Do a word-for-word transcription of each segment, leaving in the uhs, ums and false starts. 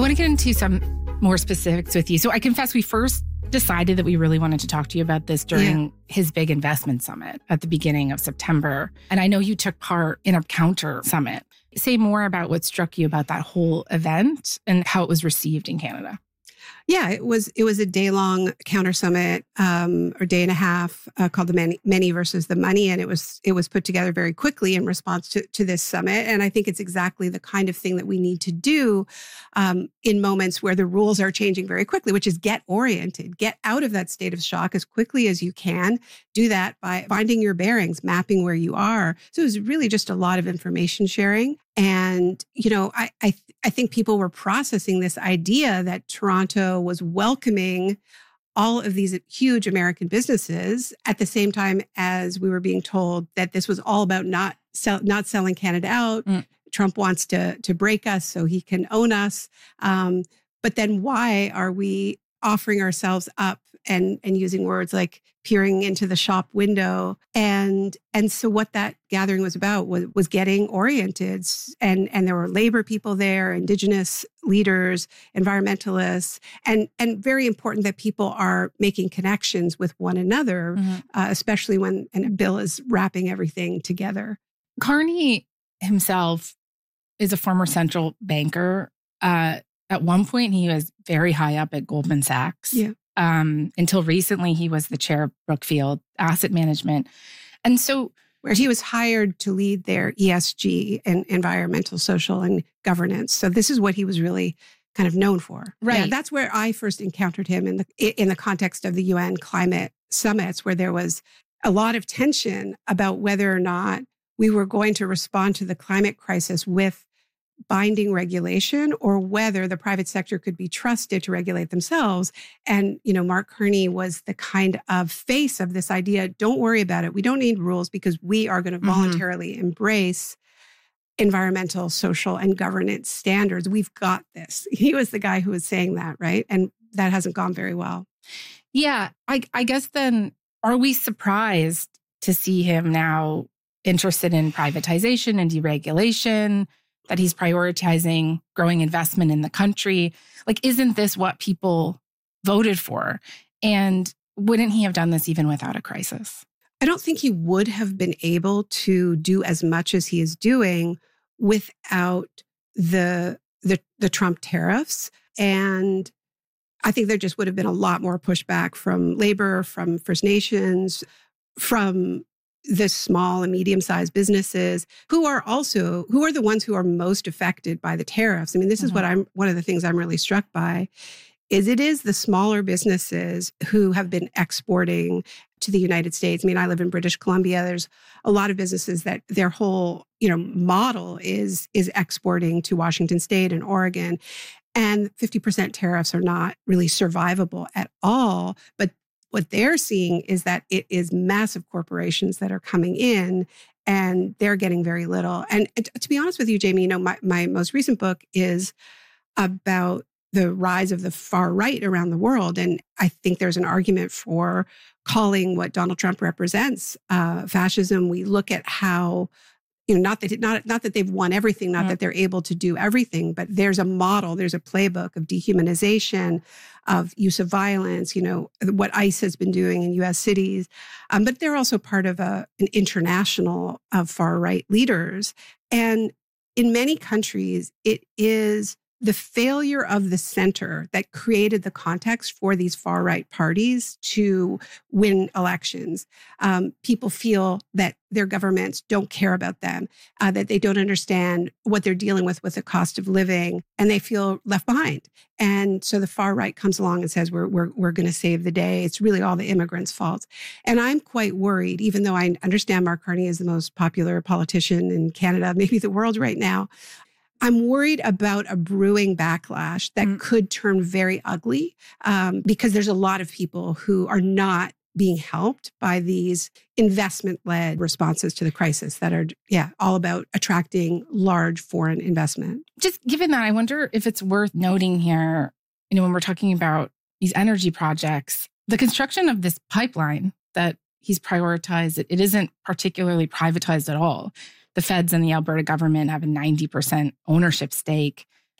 want to get into some more specifics with you. So I confess we first decided that we really wanted to talk to you about this during yeah. his big investment summit at the beginning of September. And I know you took part in a counter summit. Say more about what struck you about that whole event and how it was received in Canada. Yeah, it was it was a day-long counter summit, um, or day and a half, uh, called the Many, Many versus the Money, and it was it was put together very quickly in response to, to this summit. And I think it's exactly the kind of thing that we need to do um, in moments where the rules are changing very quickly, which is get oriented, get out of that state of shock as quickly as you can. Do that by finding your bearings, mapping where you are. So it was really just a lot of information sharing. And, you know, I, I, th- I think people were processing this idea that Toronto was welcoming all of these huge American businesses at the same time as we were being told that this was all about not sell, not selling Canada out. Mm. Trump wants to, to break us so he can own us. Um, but then why are we offering ourselves up and, and using words like peering into the shop window? And, and so what that gathering was about was, was getting oriented. And, and there were labor people there, Indigenous leaders, environmentalists, and, and very important that people are making connections with one another, mm-hmm. uh, especially when and a bill is wrapping everything together. Carney himself is a former central banker. Uh, at one point, he was very high up at Goldman Sachs. Yeah. Um, until recently, he was the chair of Brookfield Asset Management. And so where he was hired to lead their E S G and environmental, social, and governance. So this is what he was really kind of known for. Right. Yeah, that's where I first encountered him in the in the context of the U N climate summits, where there was a lot of tension about whether or not we were going to respond to the climate crisis with binding regulation or whether the private sector could be trusted to regulate themselves. And, you know, Mark Carney was the kind of face of this idea. Don't worry about it. We don't need rules because we are going to voluntarily mm-hmm. embrace environmental, social, and governance standards. We've got this. He was the guy who was saying that, right? And that hasn't gone very well. Yeah. I, I guess then, are we surprised to see him now interested in privatization and deregulation, that he's prioritizing growing investment in the country? Like, isn't this what people voted for? And wouldn't he have done this even without a crisis? I don't think he would have been able to do as much as he is doing without the the, the Trump tariffs. And I think there just would have been a lot more pushback from labor, from First Nations, from the small and medium-sized businesses who are also, who are the ones who are most affected by the tariffs. I mean, this mm-hmm. is what I'm, one of the things I'm really struck by is it is the smaller businesses who have been exporting to the United States. I mean, I live in British Columbia. There's a lot of businesses that their whole, you know, model is, is exporting to Washington State and Oregon. And fifty percent tariffs are not really survivable at all. But what they're seeing is that it is massive corporations that are coming in and they're getting very little. And to be honest with you, Jamie, you know, my, my most recent book is about the rise of the far right around the world. And I think there's an argument for calling what Donald Trump represents uh, fascism. We look at how, you know, not that it, not not that they've won everything, not mm. that they're able to do everything, but there's a model, there's a playbook of dehumanization, of use of violence, you know, what ICE has been doing in U S cities. Um, but they're also part of a, an international of far-right leaders. And in many countries, it is the failure of the center that created the context for these far-right parties to win elections. Um, people feel that their governments don't care about them, uh, that they don't understand what they're dealing with with the cost of living, and they feel left behind. And so the far right comes along and says, we're, we're, we're going to save the day. It's really all the immigrants' fault. And I'm quite worried, even though I understand Mark Carney is the most popular politician in Canada, maybe the world right now. I'm worried about a brewing backlash that mm. could turn very ugly um, because there's a lot of people who are not being helped by these investment-led responses to the crisis that are, yeah, all about attracting large foreign investment. Just given that, I wonder if it's worth noting here, you know, when we're talking about these energy projects, the construction of this pipeline that he's prioritized, it, it isn't particularly privatized at all. The feds and the Alberta government have a ninety percent ownership stake.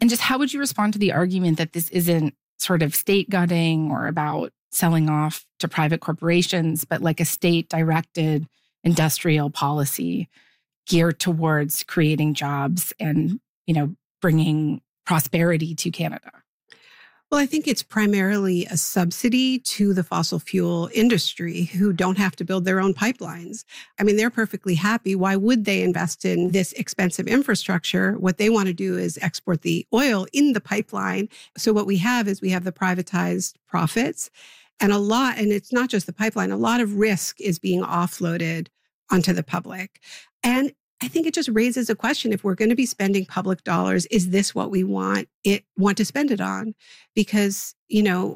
And just how would you respond to the argument that this isn't sort of state gutting or about selling off to private corporations, but like a state-directed industrial policy geared towards creating jobs and, you know, bringing prosperity to Canada? Well, I think it's primarily a subsidy to the fossil fuel industry who don't have to build their own pipelines. I mean, they're perfectly happy. Why would they invest in this expensive infrastructure? What they want to do is export the oil in the pipeline. So what we have is we have the privatized profits and a lot, and it's not just the pipeline, a lot of risk is being offloaded onto the public. And I think it just raises a question. If we're going to be spending public dollars, is this what we want it want to spend it on? Because, you know,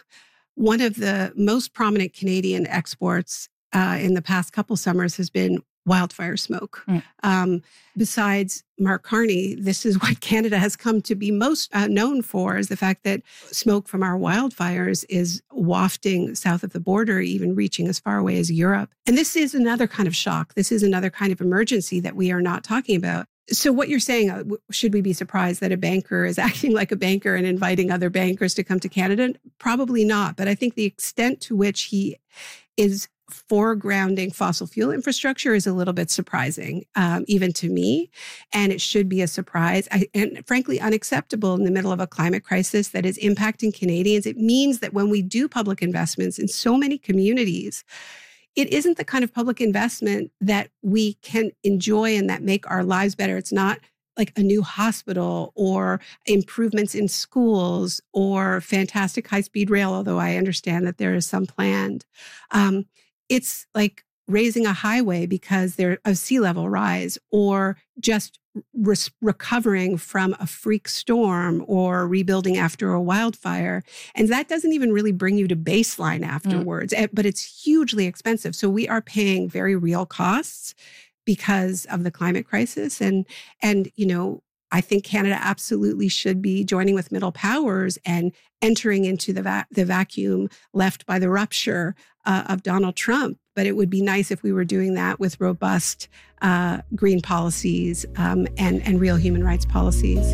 one of the most prominent Canadian exports uh, in the past couple summers has been wildfire smoke. Mm. Um, besides Mark Carney, this is what Canada has come to be most uh, known for, is the fact that smoke from our wildfires is wafting south of the border, even reaching as far away as Europe. And this is another kind of shock. This is another kind of emergency that we are not talking about. So what you're saying, uh, should we be surprised that a banker is acting like a banker and inviting other bankers to come to Canada? Probably not. But I think the extent to which he is foregrounding fossil fuel infrastructure is a little bit surprising, um, even to me. And it should be a surprise I, and frankly unacceptable in the middle of a climate crisis that is impacting Canadians. It means that when we do public investments in so many communities, it isn't the kind of public investment that we can enjoy and that make our lives better. It's not like a new hospital or improvements in schools or fantastic high-speed rail, although I understand that there is some planned. Um, It's like raising a highway because there's a sea level rise, or just re- recovering from a freak storm or rebuilding after a wildfire. And that doesn't even really bring you to baseline afterwards, mm. but it's hugely expensive. So we are paying very real costs because of the climate crisis. And, and you know, I think Canada absolutely should be joining with middle powers and entering into the va- the vacuum left by the rupture uh, of Donald Trump. But it would be nice if we were doing that with robust uh, green policies um, and, and real human rights policies.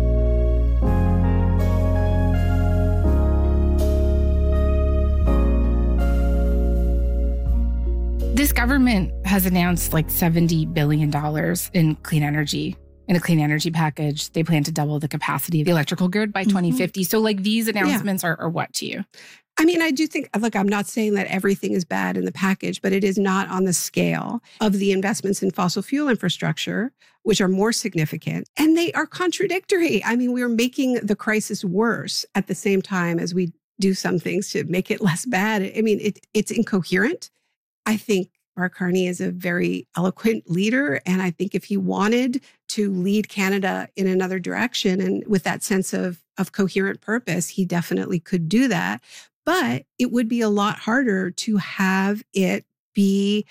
This government has announced like seventy billion dollars in clean energy. In a clean energy package, they plan to double the capacity of the electrical grid by twenty fifty. Mm-hmm. So like these announcements yeah. are, are what to you? I mean, I do think, look, I'm not saying that everything is bad in the package, but it is not on the scale of the investments in fossil fuel infrastructure, which are more significant. And they are contradictory. I mean, we're making the crisis worse at the same time as we do some things to make it less bad. I mean, it, it's incoherent. I think Mark Carney is a very eloquent leader. And I think if he wanted to lead Canada in another direction and with that sense of, of coherent purpose, he definitely could do that. But it would be a lot harder to have it be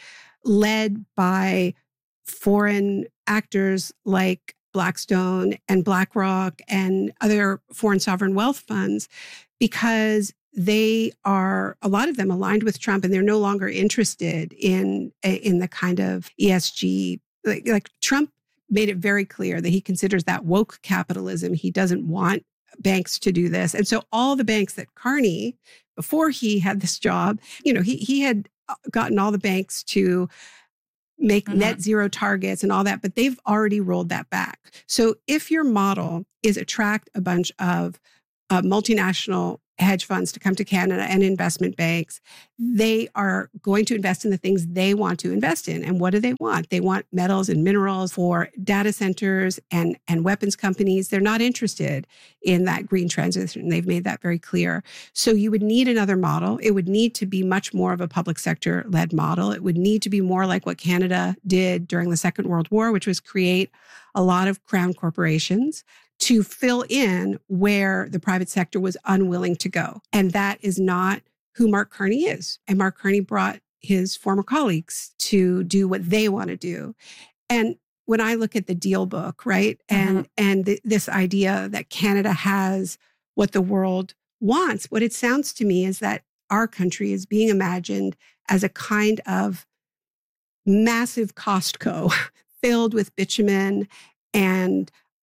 led by foreign actors like Blackstone and BlackRock and other foreign sovereign wealth funds, because they are, a lot of them aligned with Trump, and they're no longer interested in, in the kind of E S G. Like, like Trump made it very clear that he considers that woke capitalism. He doesn't want banks to do this. And so all the banks that Carney, before he had this job, you know, he he had gotten all the banks to make mm-hmm. net zero targets and all that, but they've already rolled that back. So if your model is attract a bunch of uh, multinational hedge funds to come to Canada and investment banks, they are going to invest in the things they want to invest in. And what do they want? They want metals and minerals for data centers and, and weapons companies. They're not interested in that green transition. They've made that very clear. So you would need another model. It would need to be much more of a public sector led model. It would need to be more like what Canada did during the Second World War, which was create a lot of crown corporations to fill in where the private sector was unwilling to go. And that is not who Mark Carney is. And Mark Carney brought his former colleagues to do what they want to do. And when I look at the deal book, right, and, mm-hmm. and th- this idea that Canada has what the world wants, what it sounds to me is that our country is being imagined as a kind of massive Costco filled with bitumen and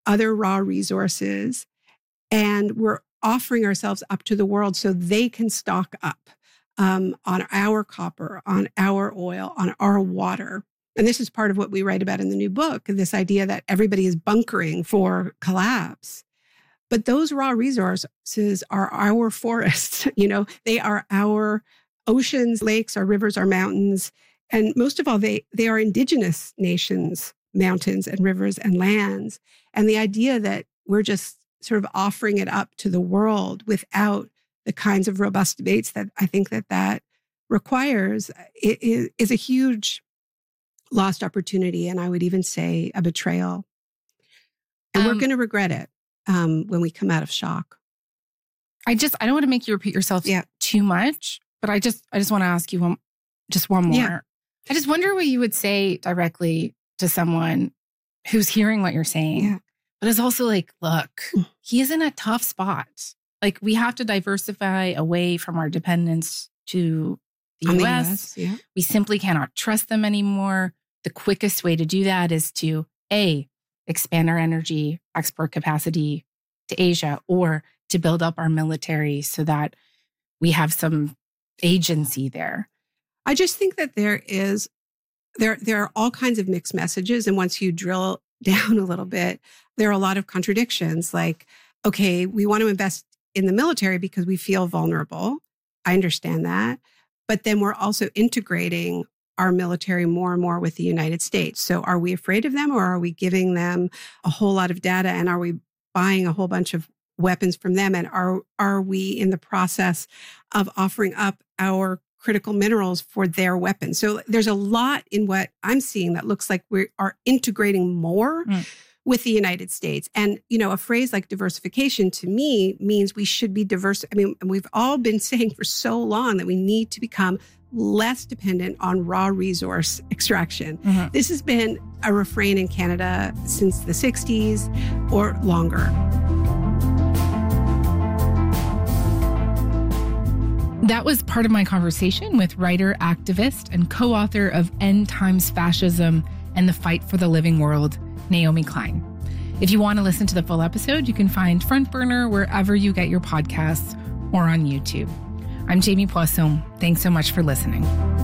other raw resources, and we're offering ourselves up to the world so they can stock up um, on our copper, on our oil, on our water. And this is part of what we write about in the new book, this idea that everybody is bunkering for collapse. But those raw resources are our forests. You know, they are our oceans, lakes, our rivers, our mountains. And most of all, they, they are indigenous nations, mountains and rivers and lands. And the idea that we're just sort of offering it up to the world without the kinds of robust debates that I think that that requires is, is a huge lost opportunity. And I would even say a betrayal. And um, we're going to regret it um, when we come out of shock. I just, I don't want to make you repeat yourself yeah. too much, but I just, I just want to ask you one, just one more. Yeah. I just wonder what you would say directly to someone who's hearing what you're saying, yeah. but is also like, look, he is in a tough spot. Like, we have to diversify away from our dependence to the On U S. The U S yeah. We simply cannot trust them anymore. The quickest way to do that is to A, expand our energy export capacity to Asia, or to build up our military so that we have some agency there. I just think that there is, there, there are all kinds of mixed messages. And once you drill down a little bit, there are a lot of contradictions. Like, okay, we want to invest in the military because we feel vulnerable. I understand that. But then we're also integrating our military more and more with the United States. So are we afraid of them, or are we giving them a whole lot of data, and are we buying a whole bunch of weapons from them? And are, are we in the process of offering up our critical minerals for their weapons? So there's a lot in what I'm seeing that looks like we are integrating more mm. with the United States. And, you know, a phrase like diversification to me means we should be diverse. I mean, we've all been saying for so long that we need to become less dependent on raw resource extraction. Mm-hmm. This has been a refrain in Canada since the sixties or longer. That was part of my conversation with writer, activist, and co-author of End Times Fascism and the Fight for the Living World, Naomi Klein. If you want to listen to the full episode, you can find Front Burner wherever you get your podcasts or on YouTube. I'm Jamie Poisson. Thanks so much for listening.